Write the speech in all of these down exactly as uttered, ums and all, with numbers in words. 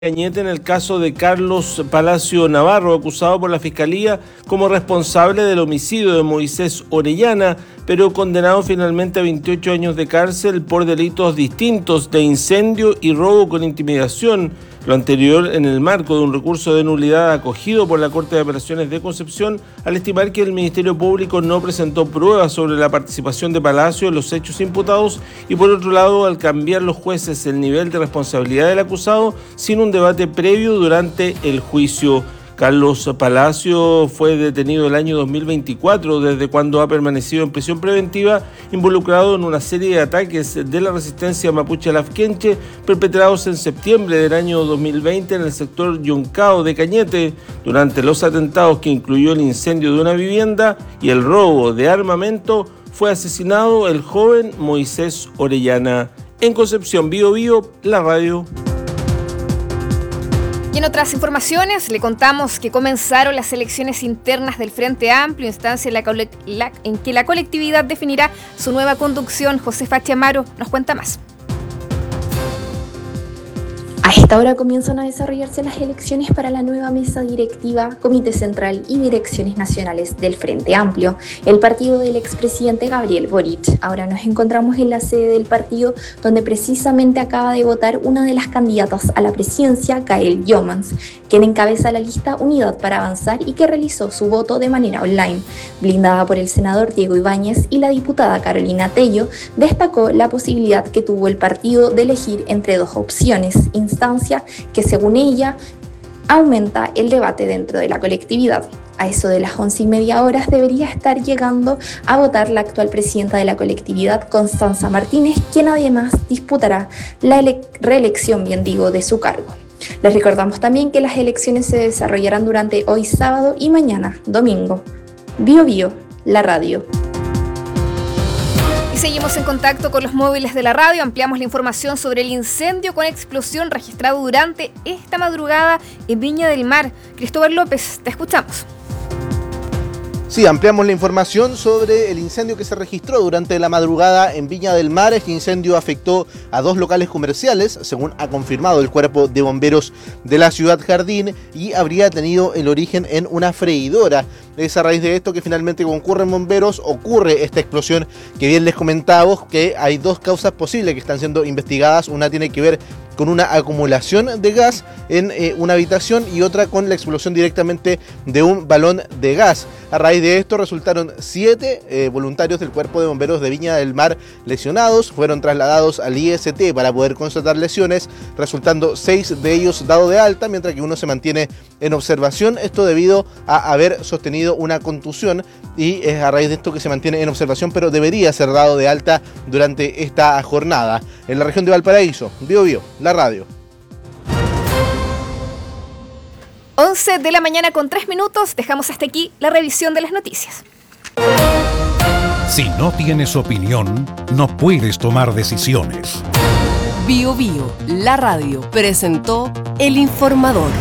Cañete en el caso de Carlos Palacio Navarro, acusado por la Fiscalía como responsable del homicidio de Moisés Orellana, pero condenado finalmente a veintiocho años de cárcel por delitos distintos de incendio y robo con intimidación. Lo anterior en el marco de un recurso de nulidad acogido por la Corte de Apelaciones de Concepción al estimar que el Ministerio Público no presentó pruebas sobre la participación de Palacio en los hechos imputados y por otro lado al cambiar los jueces el nivel de responsabilidad del acusado sin un debate previo durante el juicio. Carlos Palacio fue detenido el año dos mil veinticuatro, desde cuando ha permanecido en prisión preventiva, involucrado en una serie de ataques de la resistencia mapuche lafkenche perpetrados en septiembre del año dos mil veinte en el sector Yoncao de Cañete. Durante los atentados, que incluyó el incendio de una vivienda y el robo de armamento, fue asesinado el joven Moisés Orellana. En Concepción, Bío Bío, la radio. Y en otras informaciones le contamos que comenzaron las elecciones internas del Frente Amplio, instancia en, la, la, en que la colectividad definirá su nueva conducción. Josefa Chamaro nos cuenta más. A esta hora comienzan a desarrollarse las elecciones para la nueva mesa directiva, comité central y direcciones nacionales del Frente Amplio, el partido del expresidente Gabriel Boric. Ahora nos encontramos en la sede del partido, donde precisamente acaba de votar una de las candidatas a la presidencia, Gael Jomans, quien encabeza la lista Unidad para Avanzar y que realizó su voto de manera online. Blindada por el senador Diego Ibáñez y la diputada Carolina Tello, destacó la posibilidad que tuvo el partido de elegir entre dos opciones, instancia que según ella aumenta el debate dentro de la colectividad. A eso de las once y media horas debería estar llegando a votar la actual presidenta de la colectividad, Constanza Martínez, quien además disputará la ele- reelección, bien digo, de su cargo. Les recordamos también que las elecciones se desarrollarán durante hoy sábado y mañana domingo. Bío Bío, la radio. Y seguimos en contacto con los móviles de la radio. Ampliamos la información sobre el incendio con explosión registrado durante esta madrugada en Viña del Mar. Cristóbal López, te escuchamos. Sí, ampliamos la información sobre el incendio que se registró durante la madrugada en Viña del Mar. Este incendio afectó a dos locales comerciales, según ha confirmado el Cuerpo de Bomberos de la Ciudad Jardín, y habría tenido el origen en una freidora. Es a raíz de esto que finalmente concurren bomberos, ocurre esta explosión que bien les comentábamos, que hay dos causas posibles que están siendo investigadas. Una tiene que ver con una acumulación de gas en eh, una habitación y otra con la explosión directamente de un balón de gas. A raíz de esto resultaron siete eh, voluntarios del Cuerpo de Bomberos de Viña del Mar lesionados, fueron trasladados al I S T para poder constatar lesiones, resultando seis de ellos dados de alta, mientras que uno se mantiene en observación, esto debido a haber sostenido una contusión, y es a raíz de esto que se mantiene en observación, pero debería ser dado de alta durante esta jornada. En la región de Valparaíso, Bío Bío, la radio. once de la mañana con tres minutos, dejamos hasta aquí la revisión de las noticias. Si no tienes opinión, no puedes tomar decisiones. Bío Bío, la radio, presentó El Informador.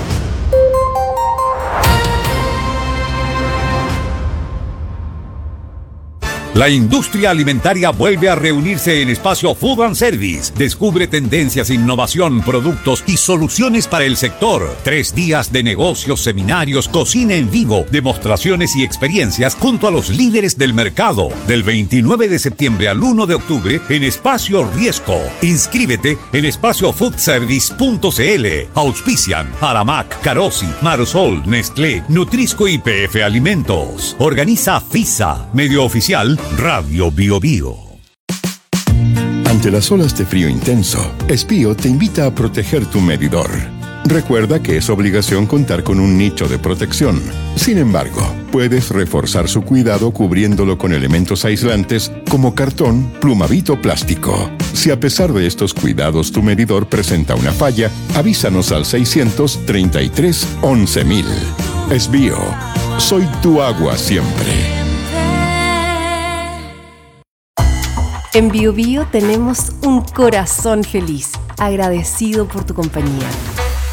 La industria alimentaria vuelve a reunirse en Espacio Food and Service. Descubre tendencias, innovación, productos y soluciones para el sector. Tres días de negocios, seminarios, cocina en vivo, demostraciones y experiencias junto a los líderes del mercado. Del veintinueve de septiembre al uno de octubre en Espacio Riesco. Inscríbete en espacio food service punto c l. Auspician Aramac, Carosi, Marosol, Nestlé, Nutrisco y P F Alimentos. Organiza FISA, medio oficial Radio Bío Bío. Ante las olas de frío intenso, Espío te invita a proteger tu medidor. Recuerda que es obligación contar con un nicho de protección. Sin embargo, puedes reforzar su cuidado cubriéndolo con elementos aislantes como cartón, plumavit o plástico. Si a pesar de estos cuidados tu medidor presenta una falla, avísanos al seiscientos treinta y tres once mil. Espío, soy tu agua siempre. En Bío Bío tenemos un corazón feliz, agradecido por tu compañía.